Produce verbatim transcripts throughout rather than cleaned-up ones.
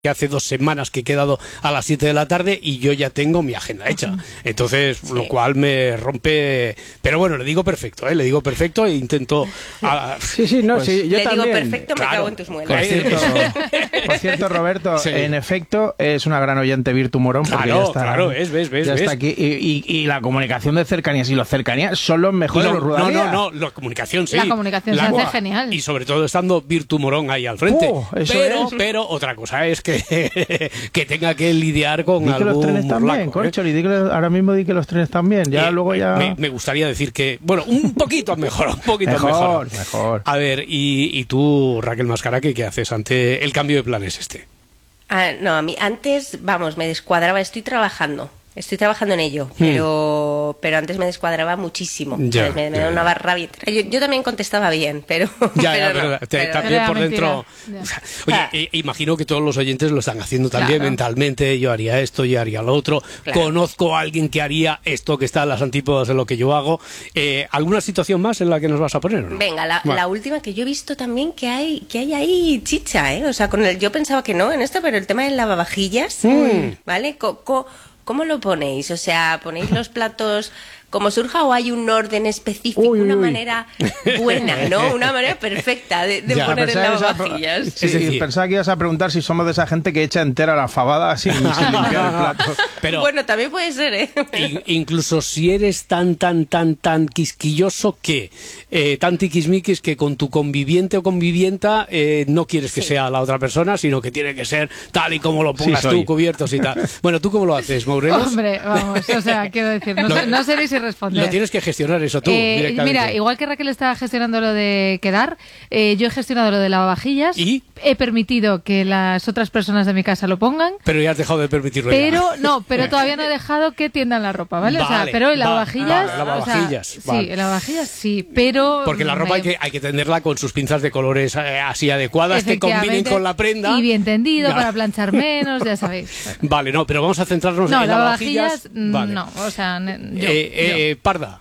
que hace dos semanas que he quedado a las siete de la tarde y yo ya tengo mi agenda hecha. Entonces, sí. Lo cual me rompe... Pero bueno, le digo perfecto, ¿eh? Le digo perfecto e intento... A... Sí, sí, no, pues, sí, yo le también. digo perfecto, me claro. cago en tus muelas. Por cierto, por cierto Roberto, sí. En efecto, es una gran oyente Virtu Morón. Porque claro, ya está, claro, es, ves, ves, ya ves. está aquí. Y, y, y la comunicación de cercanías y los cercanías son los mejores no, de los Rudalía. No, no, no, la comunicación sí. La comunicación la, se hace buah, genial. Y sobre todo estando Virtu Morón ahí al frente. Uh, eso pero, es. pero otra cosa es que, que tenga que lidiar con di que algún los trenes morlaco, también, ¿eh? Corcholi, di que los, ahora mismo di que los trenes también. Ya eh, luego ya... Me, me gustaría decir que, bueno, un poquito mejor, un poquito mejor. mejor. Mejor. A ver, y, y tú, Raquel Mascaraque, ¿qué haces ante el cambio de planes este? Ah, no, a mí antes, vamos, me descuadraba, estoy trabajando. Estoy trabajando en ello, hmm. pero pero antes me descuadraba muchísimo. Ya, me, me ya, da una ya. rabia. Yo, yo también contestaba bien, pero... Ya, pero ya, no, pero, te, pero también por dentro... Ya. Oye, Ah. eh, imagino que todos los oyentes lo están haciendo también Claro. mentalmente. Yo haría esto, yo haría lo otro. Claro. Conozco a alguien que haría esto que está a las antípodas de lo que yo hago. Eh, ¿Alguna situación más en la que nos vas a poner? ¿No? Venga, la, Bueno. la última que yo he visto también que hay que hay ahí chicha, ¿eh? O sea, con el, yo pensaba que no en esto, pero el tema del lavavajillas, Mm. ¿vale? Co, co, ¿Cómo lo ponéis? O sea, ¿ponéis los platos como surja o hay un orden específico, Uy, uy, una uy. manera buena, ¿no? Una manera perfecta de, de Ya, poner el Pensaba que ibas a- lavavajillas? Sí, Es decir- pensaba que ibas a preguntar si somos de esa gente que echa entera la fabada sin, sin limpiar el plato. Pero Bueno, también puede ser, ¿eh? in- incluso si eres tan, tan, tan, tan quisquilloso que, eh, tan tiquismiquis que con tu conviviente o convivienta eh, no quieres que Sí. sea la otra persona, sino que tiene que ser tal y como lo pongas Sí, soy. tú, cubiertos y tal. Bueno, ¿tú cómo lo haces, Morelos? Hombre, vamos, o sea, quiero decir, no, Lo- sé- no seréis sin responder. Lo tienes que gestionar eso tú, Eh, directamente. mira, igual que Raquel está gestionando lo de quedar, eh, yo he gestionado lo de lavavajillas. ¿Y? He permitido que las otras personas de mi casa lo pongan. Pero ya has dejado de permitirlo ya. Pero no, pero todavía no he dejado que tiendan la ropa, ¿vale? o sea, Vale, pero el va- lavavajillas, vale, o sea, lavavajillas, sí, vale. el lavavajillas sí, pero Porque la ropa me- hay que, hay que tenderla con sus pinzas de colores eh, así adecuadas que combinen efectivamente, con la prenda. y bien tendido Ya. para planchar menos, ya sabéis. Vale, no, pero vamos a centrarnos No, en lavavajillas, lavavajillas. Vale. no, o sea, ne- yo, Eh, eh, yo. Parda.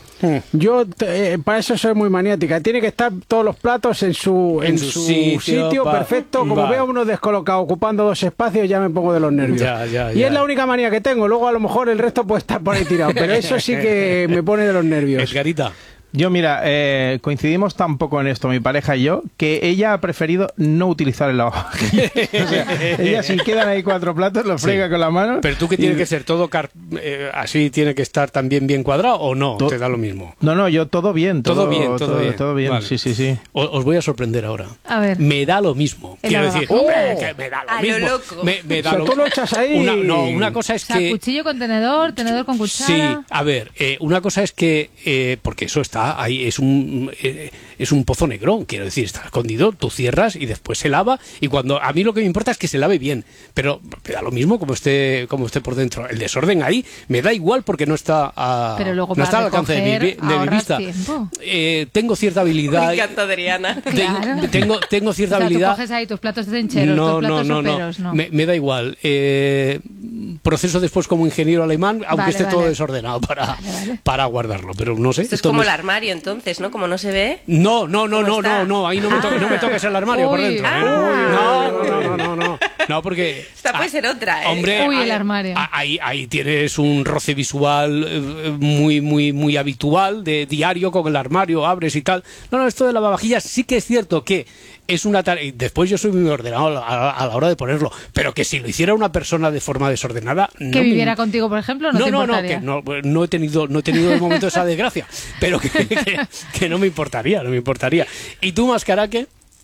Yo te- eh, para eso soy muy maniática. Tiene que estar todos los platos en su en, En su su sitio, sitio, pa- perfecto. Como vale. veo a uno descolocado ocupando dos espacios, ya me pongo de los nervios. Ya, ya, y ya. es la única manía que tengo. Luego a lo mejor el resto puede estar por ahí tirado, pero eso sí que me pone de los nervios. Edgarita. Yo, mira, eh, coincidimos tan poco en esto, mi pareja y yo, que ella ha preferido no utilizar el lavavajillas. O sea, ella si quedan ahí cuatro platos, lo frega Sí. con la mano. Pero tú que y- tiene que ser todo car- eh, así, tiene que estar también bien cuadrado o no, To- te da lo mismo. No, no, yo todo bien. Todo, Todo bien, todo bien. Todo bien, Vale. sí, sí, sí. O- Os voy a sorprender ahora. A ver. Me da lo mismo. El Quiero decir, lavavajillas. hombre, que me da lo A lo mismo. loco. Me, me O da sea, lo- tú lo echas ahí. Una, no, una cosa es O sea, que cuchillo con tenedor, tenedor con cuchara. sí, a ver, eh, una cosa es que, eh, porque eso está ahí, es un eh, es un pozo negro, quiero decir, está escondido, tú cierras y después se lava, y cuando a mí lo que me importa es que se lave bien, pero me da lo mismo como esté, como esté por dentro. El desorden ahí me da igual porque no está a, Pero luego no está al para alcance de mi, recoger, vi- de mi ahorras vista. tiempo. Eh, tengo cierta habilidad. Me encanta, Adriana. Ten- Claro. tengo, tengo cierta O sea, habilidad. tú coges ahí tus platos de tencheros, tus platos soperos, no. Me, me da igual. Eh, proceso después como ingeniero alemán, aunque Vale, esté todo vale. desordenado para, Vale, vale. para guardarlo. Pero no sé. Esto es esto como me- el armario, entonces, ¿no? Como no se ve. No, no, no, ¿Cómo no, está? no, no, ahí no me, toques, no me toques el armario por Uy. dentro. ¿eh? Ah. No, no, no, no, no. No, porque... Esta puede ser otra, ¿eh? Hombre, Uy, el ahí- armario. Ahí, ahí tienes un roce visual eh, muy, muy, muy habitual, de diario con el armario, abres y tal. No, no, esto de lavavajillas sí que es cierto que es una tarea... y después yo soy muy ordenado a la, a la hora de ponerlo, pero que si lo hiciera una persona de forma desordenada... No Que me- viviera contigo, por ejemplo, no, no, te no, no, importaría. que no, no he tenido, no he tenido de momento esa desgracia, pero que, que, que no me importaría, no me importaría. ¿Y tú, Mascaraque?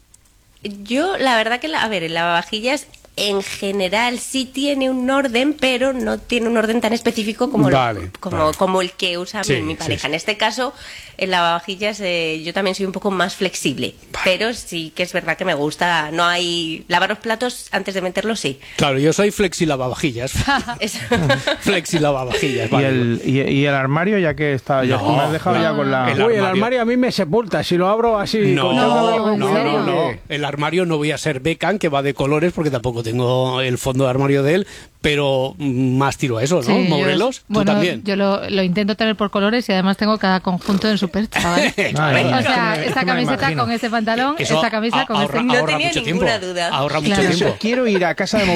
Yo, la verdad que, la, a ver, el lavavajillas en general sí tiene un orden, pero no tiene un orden tan específico como, lo- Vale, como, vale. como el que usa Sí, mi, mi sí, pareja. sí. En este caso, el lavavajillas eh, yo también soy un poco más flexible, Vale. pero sí que es verdad que me gusta. No hay lavar los platos antes de meterlos, sí. Claro, yo soy flexi lavavajillas. Es- Flexi lavavajillas, Y vale. el, y, y el armario, ya que está, ya No, me has dejado no. ya con la... El Uy, el armario. armario a mí me sepulta. Si lo abro así, No, con no, todo no, con no, cuidado, no, que- El armario no voy a ser Beckham, que va de colores, porque tampoco tengo el fondo de armario de él, pero más tiro a eso, ¿no? Sí, Morelos, yo, tú bueno, también. Yo lo, lo intento tener por colores y además tengo cada conjunto en su percha, ¿vale? Ay, O es que sea, me- es esta que me camiseta imagino. con ese pantalón, Eso esta camisa con ahorra, este... No ahorra tenía mucho ninguna tiempo. duda. Ahorra mucho Claro. tiempo. Quiero ir a casa de